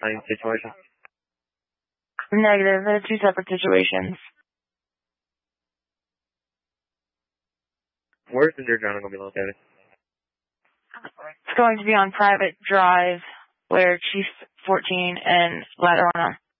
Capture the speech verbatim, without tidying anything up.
Same situation? Negative. They're two separate situations. Where's the dirt journal going to be located? It's going to be on private drive where Chief fourteen and Ladrona